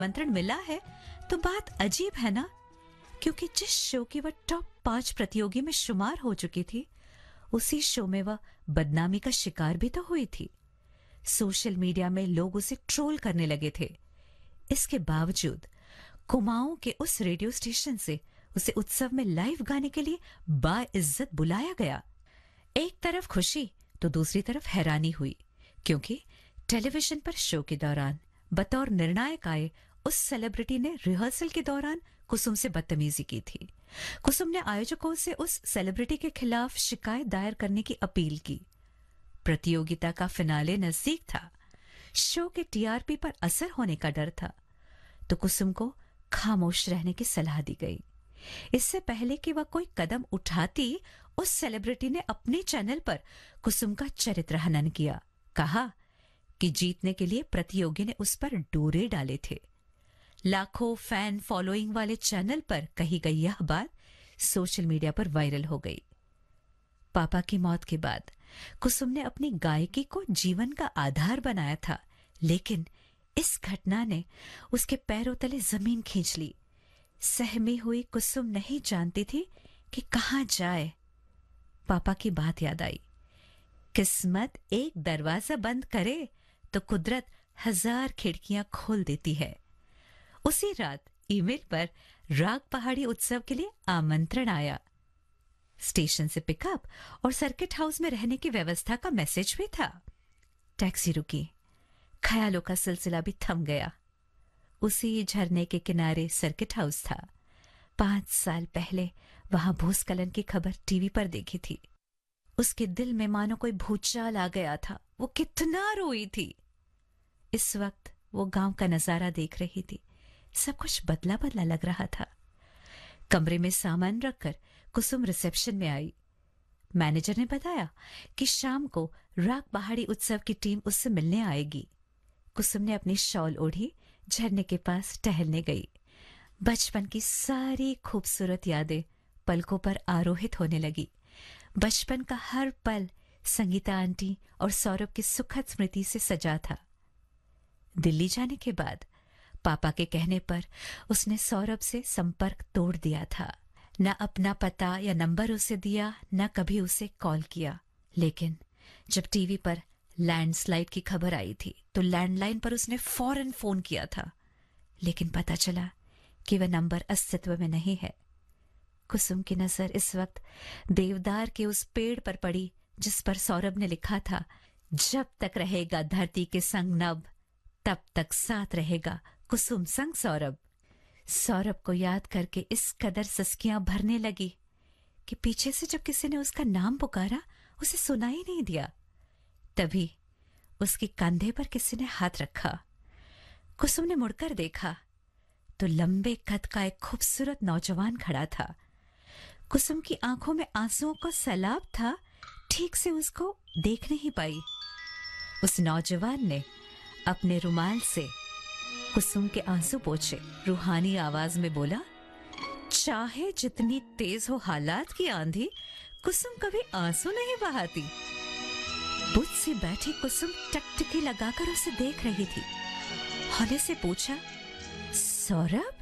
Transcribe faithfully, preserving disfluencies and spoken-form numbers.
आमंत्रण मिला है तो बात अजीब है ना, क्योंकि जिस शो की वह टॉप पांच प्रतियोगी में शुमार हो चुकी थी, उसी शो में वह बदनामी का शिकार भी तो हुई थी। सोशल मीडिया में लोग उसे ट्रोल करने लगे थे। इसके बावजूद कुमाऊं के उस रेडियो स्टेशन से उसे उत्सव में लाइव गाने के लिए बाइज्जत बुलाया गया। एक तरफ खुशी तो दूसरी तरफ हैरानी हुई, क्योंकि टेलीविजन पर शो के दौरान बतौर निर्णायक आए उस सेलिब्रिटी ने रिहर्सल के दौरान कुसुम से बदतमीजी की थी। कुसुम ने आयोजकों से उस सेलिब्रिटी के खिलाफ शिकायत दायर करने की अपील की। प्रतियोगिता का फिनाले नजदीक था। शो के टीआरपी पर असर होने का डर था, तो कुसुम को खामोश रहने की सलाह दी गई। इससे पहले कि वह कोई कदम उठाती, उस सेलिब्रिटी ने अपने चैनल पर कुसुम का चरित्र हनन किया। कहा कि जीतने के लिए प्रतियोगी ने उस पर डोरे डाले थे। लाखों फैन फॉलोइंग वाले चैनल पर कही गई यह बात सोशल मीडिया पर वायरल हो गई। पापा की मौत के बाद कुसुम ने अपनी गायकी को जीवन का आधार बनाया था, लेकिन इस घटना ने उसके पैरों तले जमीन खींच ली। सहमी हुई कुसुम नहीं जानती थी कि कहां जाए। पापा की बात याद आई, किस्मत एक दरवाजा बंद करे तो कुदरत हजार खिड़कियां खोल देती है। उसी रात ईमेल पर राग पहाड़ी उत्सव के लिए आमंत्रण आया। स्टेशन से पिकअप और सर्किट हाउस में रहने की व्यवस्था का मैसेज भी था। टैक्सी रुकी, ख्यालों का सिलसिला भी थम गया। उसी झरने के किनारे सर्किट हाउस था। पांच साल पहले वहां भूस्खलन की खबर टीवी पर देखी थी। उसके दिल में मानो कोई भूचाल आ गया था। वो कितना रोई थी। इस वक्त वो गांव का नजारा देख रही थी। सब कुछ बदला बदला लग रहा था। कमरे में सामान रखकर कुसुम रिसेप्शन में आई। मैनेजर ने बताया कि शाम को राग पहाड़ी उत्सव की टीम उससे मिलने आएगी। कुसुम ने अपनी शॉल ओढ़ी, झरने के पास टहलने गई। बचपन की सारी खूबसूरत यादें पलकों पर आरोहित होने लगी। बचपन का हर पल संगीता आंटी और सौरभ की सुखद स्मृति से सजा था। दिल्ली जाने के बाद पापा के कहने पर उसने सौरभ से संपर्क तोड़ दिया था। न अपना पता या नंबर उसे दिया, न कभी उसे कॉल किया। लेकिन जब टीवी पर लैंडस्लाइड की खबर आई थी तो लैंडलाइन पर उसने फौरन फोन किया था, लेकिन पता चला कि वह नंबर अस्तित्व में नहीं है। कुसुम की नजर इस वक्त देवदार के उस पेड़ पर पड़ी जिस पर सौरभ ने लिखा था, जब तक रहेगा धरती के संग नभ, तब तक साथ रहेगा कुसुम संग सौरभ। सौरभ को याद करके इस कदर सस्कियां भरने लगी कि पीछे से जब किसी ने उसका नाम पुकारा, उसे सुनाई नहीं दिया। तभी उसके कंधे पर किसी ने हाथ रखा। कुसुम ने मुड़कर देखा तो लंबे कद का एक खूबसूरत नौजवान खड़ा था। कुसुम की आंखों में आंसुओं का सैलाब था, ठीक से उसको देख नहीं पाई। उस नौजवान ने अपने रुमाल से कुसुम के आंसू पोंछे, रूहानी आवाज में बोला, चाहे जितनी तेज हो हालात की आंधी, कुसुम कभी आंसू नहीं बहाती। बुझ से बैठी कुसुम टकटकी लगाकर उसे देख रही थी। हौले से पूछा, सौरभ?